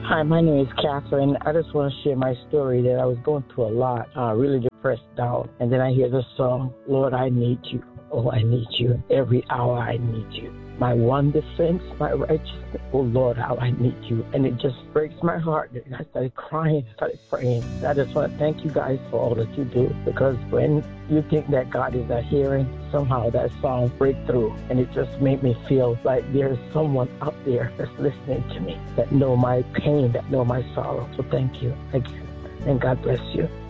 Hi, my name is Catherine. I just want to share my story that I was going through a lot, really depressed down. And then I hear the song, Lord, I need you. Oh, I need you. Every hour I need you. My one defense, my righteousness. Oh, Lord, how I need you. And it just breaks my heart. And I started crying, started praying. I just want to thank you guys for all that you do. Because when you think that God is not hearing, somehow that song break through. And it just made me feel like there's someone out there that's listening to me, that know my pain, that know my sorrow. So thank you. Thank you. And God bless you.